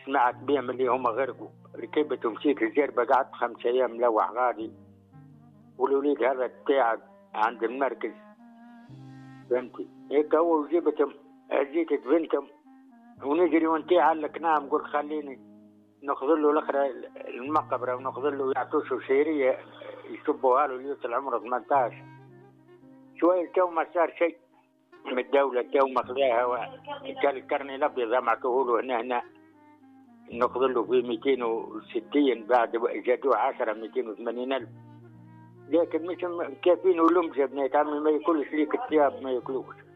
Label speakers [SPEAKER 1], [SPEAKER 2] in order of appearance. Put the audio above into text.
[SPEAKER 1] سمعت بهم اللي هم غرقوا، ركبت ومشيت الجربة، قعدت 5 أيام ملوح غادي، والوليد هذا بتاعك عند المركز، فهمتي؟ هيك هو وجبتهم، جيت بنتهم ونجري وانتهى علك نام، قلت خليني ناخذ له الاخرى المقبره وناخذ له يعطوه شهريه يصبوها له يوصل عمره 18 شويه. تو ما صار شيء من الدوله، تو ماخذاها الكرني الابيض جمعته له هنا ناخذ له في 260 بعد جاتوه 10 280 الف، لكن مش كافين ولمجه بنات عمي ما ياكلش ليك الثياب ما ياكلوش.